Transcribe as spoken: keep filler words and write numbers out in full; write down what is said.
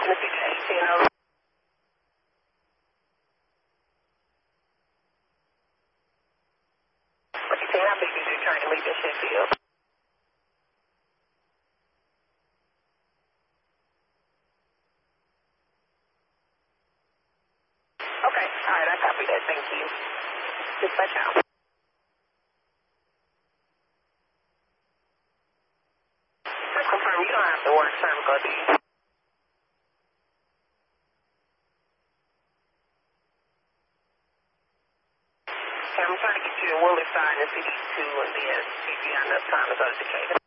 in the future eighteen oh. What you saying? How big is your train leaving Sheffield? Okay, all right, I copy that. Thank you. Dispatch out. Just confirm you don't have to work time, go do you? Okay, I'm trying to get you to Willis side and C D two and then see if you got enough time to go to Decatur.